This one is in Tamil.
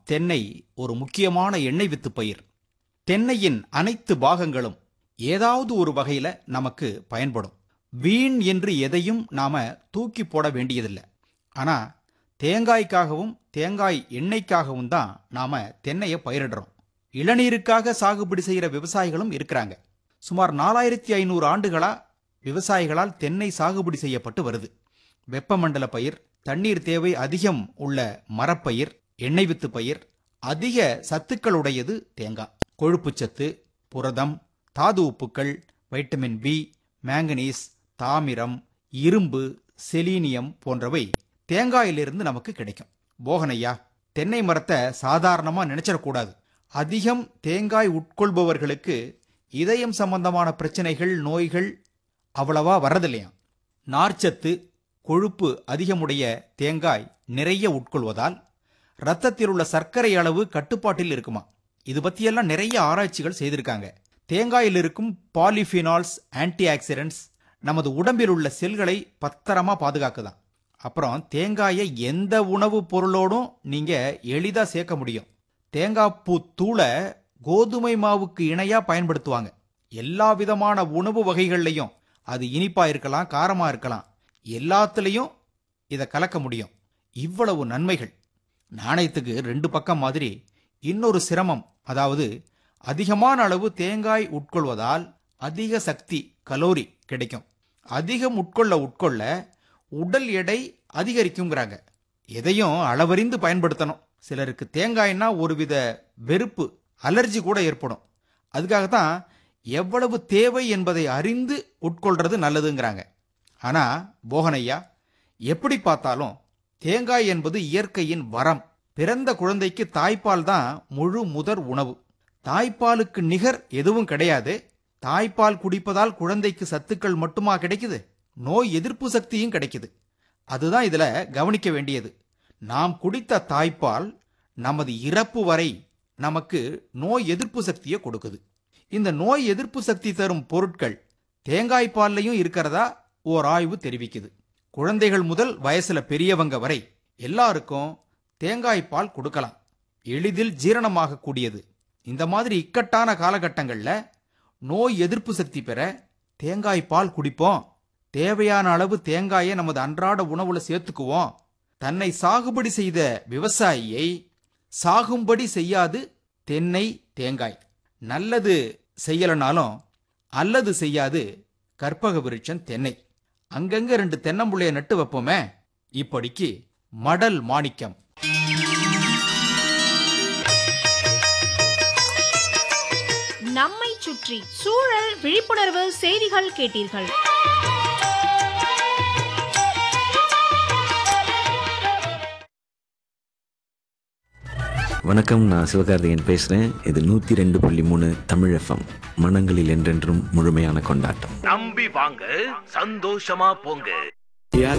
தென்னை ஒரு முக்கியமான எண்ணெய் வித்து பயிர். தென்னையின் அனைத்து பாகங்களும் ஏதாவது ஒரு வகையில நமக்கு பயன்படும். வீண் என்று எதையும் நாம தூக்கி போட வேண்டியதில்லை. ஆனா தேங்காய்க்காகவும் தேங்காய் எண்ணெய்க்காகவும் தான் நாம தென்னையை பயிரிடுறோம். இளநீருக்காக சாகுபடி செய்கிற விவசாயிகளும் இருக்கிறாங்க. சுமார் 4500 ஆண்டுகளா விவசாயிகளால் தென்னை சாகுபடி செய்யப்பட்டு வருது. வெப்பமண்டல பயிர், தண்ணீர் தேவை அதிகம் உள்ள மரப்பயிர், எண்ணெய் வித்து பயிர், அதிக சத்துக்களுடையது தேங்காய். கொழுப்புச்சத்து, புரதம், தாது உப்புக்கள், வைட்டமின் பி, மேங்கனீஸ், தாமிரம், இரும்பு, செலீனியம் போன்றவை தேங்காயிலிருந்து நமக்கு கிடைக்கும். போகனையா, தென்னை மரத்தை சாதாரணமா நினைச்சிடக்கூடாது. அதிகம் தேங்காய் உட்கொள்பவர்களுக்கு இதயம் சம்பந்தமான பிரச்சனைகள், நோய்கள் அவ்வளவா வர்றதில்லையா. நார்ச்சத்து, கொழுப்பு அதிகமுடைய தேங்காய் நிறைய உட்கொள்வதால் இரத்தத்தில் உள்ள சர்க்கரை அளவு கட்டுப்பாட்டில் இருக்குமா. இது பத்தியெல்லாம் நிறைய ஆராய்ச்சிகள் செய்திருக்காங்க. தேங்காயில் இருக்கும் பாலிஃபினால்ஸ், ஆன்டி ஆக்சிடென்ட்ஸ் நமது உடம்பில் உள்ள செல்களை பத்திரமா பாதுகாக்குதான். அப்புறம் தேங்காயை எந்த உணவுப் பொருளோடும் நீங்க எளிதா சேர்க்க முடியும். தேங்காய் பூ தூளை கோதுமை மாவுக்கு இணையா பயன்படுத்துவாங்க. எல்லா விதமான உணவு வகைகள்லையும், அது இனிப்பா இருக்கலாம், காரமா இருக்கலாம், எல்லாத்துலயும் இதை கலக்க முடியும். இவ்வளவு நன்மைகள். நாணயத்துக்கு 2 பக்கம் மாதிரி இன்னொரு சிரமம், அதாவது அதிகமான அளவு தேங்காய் உட்கொள்வதால் அதிக சக்தி, கலோரி கிடைக்கும். அதிகம் உட்கொள்ள உடல் எடை அதிகரிக்குங்கிறாங்க. எதையும் அளவறிந்து பயன்படுத்தணும். சிலருக்கு தேங்காய்னா ஒருவித வெறுப்பு, அலர்ஜி கூட ஏற்படும். அதுக்காகத்தான் எவ்வளவு தேவை என்பதை அறிந்து உட்கொள்றது நல்லதுங்கிறாங்க. ஆனா போகனையா, எப்படி பார்த்தாலும் தேங்காய் என்பது இயற்கையின் வரம். பிறந்த குழந்தைக்கு தாய்ப்பால் தான் முழு முதற் உணவு. தாய்ப்பாலுக்கு நிகர் எதுவும் கிடையாது. தாய்ப்பால் குடிப்பதால் குழந்தைக்கு சத்துக்கள் மட்டுமா கிடைக்குது, நோய் எதிர்ப்பு சக்தியும் கிடைக்குது. அதுதான் இதுல கவனிக்க வேண்டியது. நாம் குடித்த தாய்ப்பால் நமது இறப்பு வரை நமக்கு நோய் எதிர்ப்பு சக்தியை கொடுக்குது. இந்த நோய் எதிர்ப்பு சக்தி தரும் பொருட்கள் தேங்காய் பால்லையும் இருக்கிறதா ஓர் ஆய்வு தெரிவிக்குது. குழந்தைகள் முதல் வயசுல பெரியவங்க வரை எல்லாருக்கும் தேங்காய் பால் கொடுக்கலாம். எளிதில் ஜீரணமாக கூடியது. இந்த மாதிரி இக்கட்டான காலகட்டங்கள்ல நோய் எதிர்ப்பு சக்தி பெற தேங்காய் பால் குடிப்போம். தேவையான அளவு தேங்காயை நமது அன்றாட உணவுல சேர்த்துக்குவோம். தன்னை சாகுபடி செய்த விவசாயியை சாகும்படி செய்யாது தென்னை, தேங்காய். நல்லது செய்யலனாலும் அல்லது செய்யாது கற்பக விருட்சம் தென்னை. அங்கங்க 2 தென்னம்புள்ளைய நட்டு வைப்போமே. இப்படிக்கு மடல் மாணிக்கம். நம்மை சுற்றி சூழல் விழிப்புணர்வு செய்திகள் கேட்டீர்கள். வணக்கம், நான் சிவகார்த்திகேயன் பேசுகிறேன். இது 102.3 தமிழ் FM. மனங்களில் என்றென்றும் முழுமையான கொண்டாட்டம். நம்பி வாங்க, சந்தோஷமா போங்க.